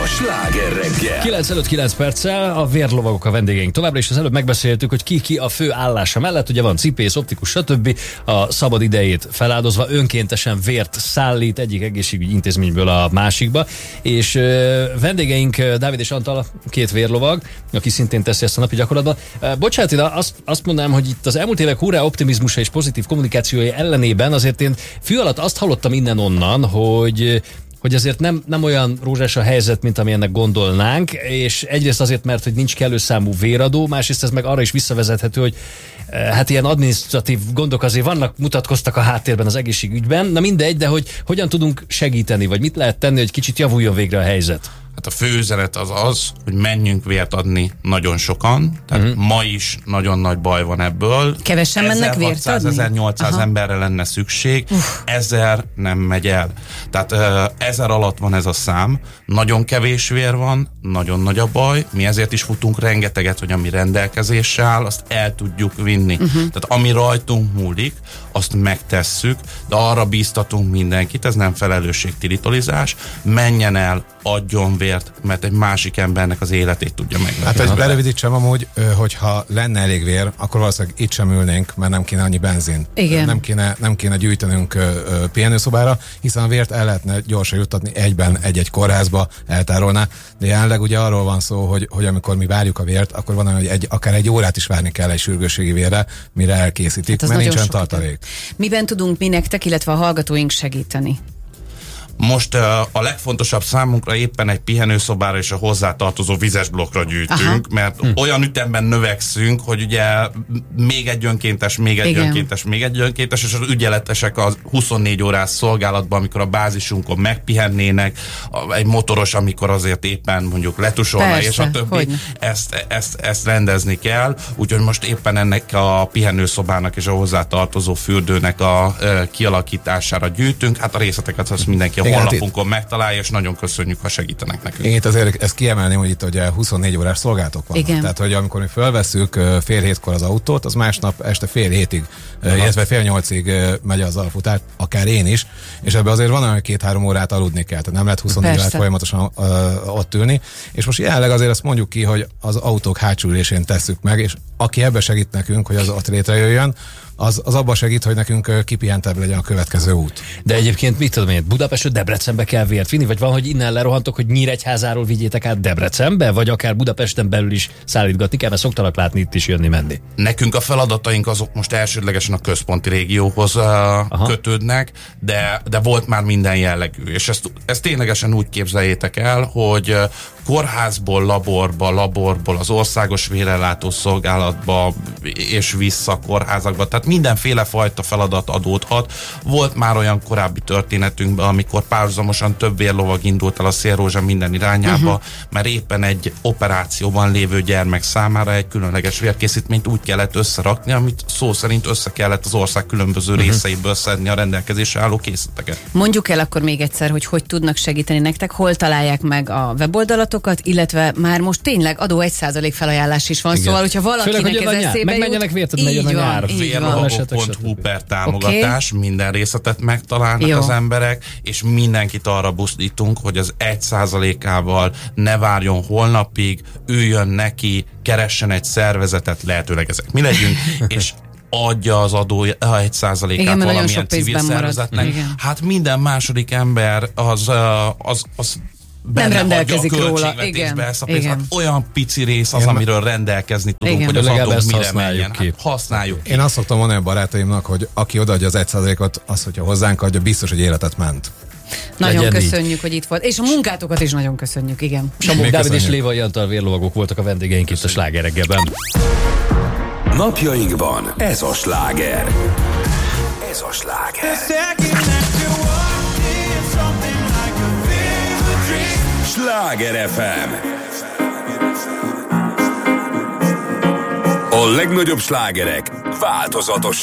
Sláger reggel. 9:09 perccel a vérlovagok a vendégeink továbbra, és az előbb megbeszéltük, hogy ki a fő állása mellett. Ugye van cipész, optikus, stb. A szabad idejét feláldozva önkéntesen vért szállít egyik egészségügyi intézményből a másikba. És vendégeink Dávid és Antal, két vérlovag, aki szintén teszi ezt a napi gyakorlatban. Bocsánat, én azt mondanám, hogy itt az elmúlt évek hurrá optimizmusa és pozitív kommunikációja ellenében azért én fű alatt azt hallottam innen-onnan, hogy azért nem olyan rózsás a helyzet, mint amilyennek gondolnánk, és egyrészt azért, mert hogy nincs kellő számú véradó, másrészt ez meg arra is visszavezethető, hogy hát ilyen adminisztratív gondok azért vannak, mutatkoztak a háttérben az egészségügyben, na mindegy, de hogy hogyan tudunk segíteni, vagy mit lehet tenni, hogy kicsit javuljon végre a helyzet? Hát a fő üzenet az, hogy menjünk vért adni nagyon sokan. Tehát ma is nagyon nagy baj van ebből. Kevesen mennek vért adni? 1800 emberre lenne szükség, 1000 nem megy el. Tehát 1000 alatt van ez a szám. Nagyon kevés vér van, nagyon nagy a baj. Mi ezért is futunk rengeteget, hogy ami rendelkezésre áll, azt el tudjuk vinni. Tehát ami rajtunk múlik, azt megtesszük, de arra bíztatunk mindenkit, ez nem felelősségtilitolizás, menjen el, adjon vért, mert egy másik embernek az életét tudja megvenni. Hát ezt lerövidítsem amúgy, hogyha lenne elég vér, akkor valószínűleg itt sem ülnénk, mert nem kéne annyi benzin. Igen. Nem kéne gyűjtenünk pihenőszobára, hiszen a vért el lehetne gyorsan juttatni egyben egy-egy kórházba, eltárolná. De jelenleg ugye arról van szó, hogy amikor mi várjuk a vért, akkor van, hogy akár egy órát is várni kell egy sürgősségi vérre, mire elkészítik, hát mert nincsen tartalék. Miben tudunk mi nektek, illetve a hallgatóink segíteni? Most a legfontosabb számunkra éppen egy pihenőszobára és a hozzátartozó vizes blokkra gyűjtünk, mert olyan ütemben növekszünk, hogy ugye még egy önkéntes, és az ügyeletesek a 24 órás szolgálatban, amikor a bázisunkon megpihennének, egy motoros, amikor azért éppen mondjuk letusolna, persze, és a többi, ezt rendezni kell, úgyhogy most éppen ennek a pihenőszobának és a hozzátartozó fürdőnek a kialakítására gyűjtünk, hát a részleteket azt mindenki a honlapunkon megtalálja, és nagyon köszönjük, ha segítenek nekünk. Én itt azért ezt kiemelném, hogy itt ugye 24 órás szolgálatok vannak. Igen. Tehát, hogy amikor mi fölvesszük 6:30 az autót, az másnap este 7:30, illetve 7:30 megy az alapfutár, akár én is, és ebben azért van olyan, hogy 2-3 órát aludni kell, tehát nem lehet 24 órát folyamatosan ott ülni, és most jelenleg azért azt mondjuk ki, hogy az autók hátsó ülésén tesszük meg, és aki ebbe segít nekünk, hogy az ott létrejöjjön, az abban segít, hogy nekünk kipihentebb legyen a következő út. De egyébként mit tudom én, Budapestről Debrecenbe kell vért vinni, vagy van, hogy innen lerohantok, hogy Nyíregyházáról vigyétek át Debrecenbe, vagy akár Budapesten belül is szállítgatni kell, mert szoktalak látni itt is jönni-menni. Nekünk a feladataink azok most elsődlegesen a központi régióhoz kötődnek, de volt már minden jellegű, és ezt ténylegesen úgy képzeljétek el, hogy kórházból, laborból az országos vérellátó szolgálatba és vissza kórházakba, tehát mindenféle fajta feladat adódhat. Volt már olyan korábbi történetünkben, amikor párhuzamosan több vérlovag indult el a Szélrózsa minden irányába, mert éppen egy operációban lévő gyermek számára egy különleges vérkészítményt úgy kellett összerakni, amit szó szerint össze kellett az ország különböző részeiből szedni a rendelkezésre álló készleteket. Mondjuk el akkor még egyszer, hogy tudnak segíteni nektek, hol találják meg a weboldalatokat, illetve már most tényleg adó 1% felajánlás is van, igen. Szóval, hogyha valakinek ez eszébe jut, menjenek vért, hogy megyen a nyár. Vérlovagok.hu per támogatás, minden részletet megtalálnak az emberek, és mindenkit arra buzdítunk, hogy az 1%-ával ne várjon holnapig, üljön neki, keressen egy szervezetet, lehetőleg ezek mi legyünk, és adja az adó 1%-át valamilyen civil szervezetnek. Hát minden második ember az nem rendelkezik róla. Igen. Hát olyan pici rész az, amiről rendelkezni tudunk, hogy az adó mire menjen. Hát használjuk ki. Én azt szoktam mondani a barátaimnak, hogy aki odaadja az 1%-ot, az, hogyha hozzánk adja, biztos, hogy életet ment. Nagyon köszönjük, hogy itt volt. És a munkátokat is nagyon köszönjük, igen. Samok Dávid és Lévai Antal vérlovagok voltak a vendégeink itt a Sláger reggelben. Napjainkban ez a sláger. Ez a sláger. Sláger FM. A legnagyobb slágerek változatos